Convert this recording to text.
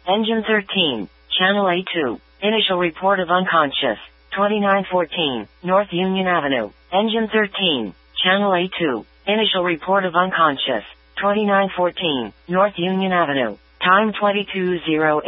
Engine 13, Channel A2. Initial report of unconscious. 2914, North Union Avenue. Engine 13, Channel A2. Initial report of unconscious. 2914, North Union Avenue. Time 22:08.